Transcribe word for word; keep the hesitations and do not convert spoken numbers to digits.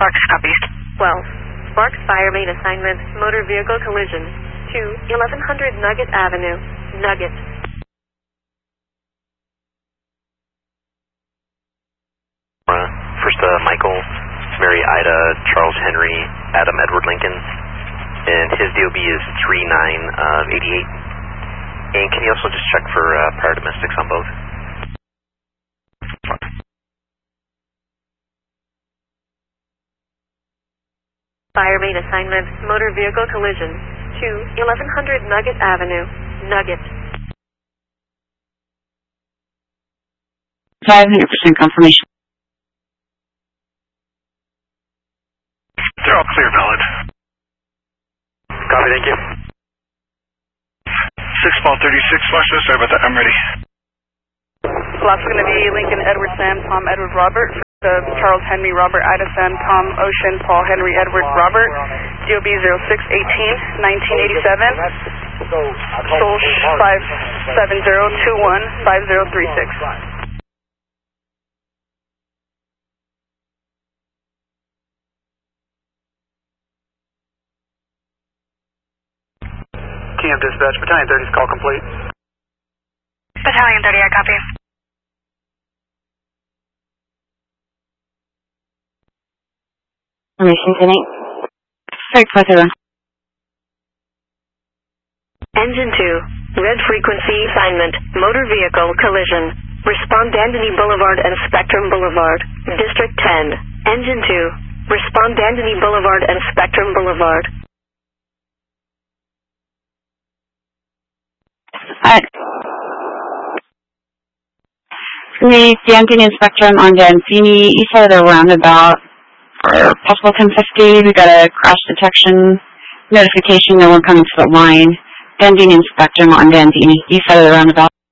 Sparks, copy. twelve. Sparks Fire Main Assignment, Motor Vehicle Collision to eleven hundred Nugget Avenue, Nugget. Uh, first, uh, Michael, Mary Ida, Charles Henry, Adam Edward Lincoln, and his D O B is three nine eight eight. And can you also just check for uh, prior domestics on both? Fire Main Assignment, Motor Vehicle Collision to eleven hundred Nugget Avenue, Nugget. five hundred percent confirmation. They're all clear, valid. Copy, thank you. six ball thirty-six, watch this, sorry about that, I'm ready. Last going to be Lincoln, Edward, Sam, Tom, Edward, Robert. The Charles, Henry, Robert, Ida, Sam, Tom, Ocean, Paul, Henry, Edward, Robert. D O B zero six eighteen, nineteen eighty-seven. Sol five seven zero two one five zero three six. T M dispatch, Battalion thirty is call complete. Battalion thirty, I copy. Information tonight. Six four zero. Engine two, Red Frequency Assignment, Motor Vehicle Collision. Respond Dandini Boulevard and Spectrum Boulevard, District ten. Engine two, respond Dandini Boulevard and Spectrum Boulevard. Alright. The Dandini and Spectrum on Dandini, east side of the roundabout. For possible ten fifty, we got a crash detection notification that we're coming to the line. Dandini and Spectrum on Dandini, east side of the roundabout.